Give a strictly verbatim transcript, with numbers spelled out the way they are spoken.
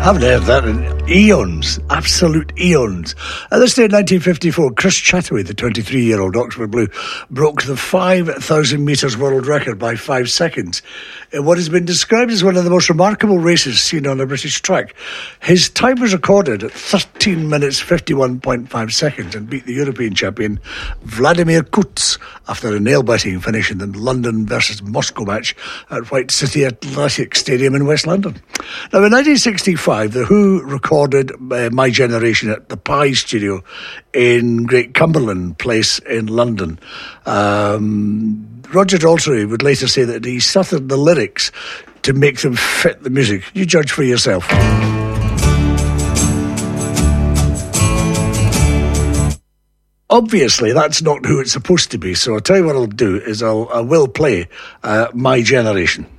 Haven't heard that in eons, absolute eons. At this day in nineteen fifty-four, Chris Chataway, the twenty-three-year-old Oxford Blue, broke the five thousand metres world record by five seconds in what has been described as one of the most remarkable races seen on a British track. His time was recorded at thirteen minutes fifty-one point five seconds and beat the European champion Vladimir Kuts after a nail-biting finish in the London versus Moscow match at White City Athletic Stadium in West London. Now, in nineteen sixty-five, The Who recorded uh, My Generation at the Pye Studio in Great Cumberland Place in London. Um, Roger Daltrey would later say that he stuttered the lyrics to make them fit the music. You judge for yourself. Obviously, that's not who it's supposed to be, so I'll tell you what I'll do is I'll, I will play uh, My Generation.